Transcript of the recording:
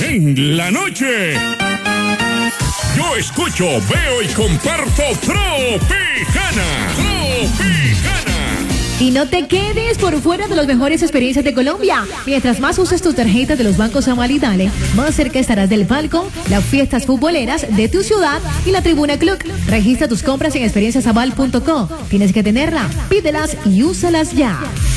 en la noche. Yo escucho, veo y comparto Tropicana. Y no te quedes por fuera de las mejores experiencias de Colombia. Mientras más uses tu tarjeta de los bancos Aval y Dale, más cerca estarás del palco, las fiestas futboleras de tu ciudad y la Tribuna Club. Registra tus compras en experienciasaval.co. Tienes que tenerla, pídelas y úsalas ya.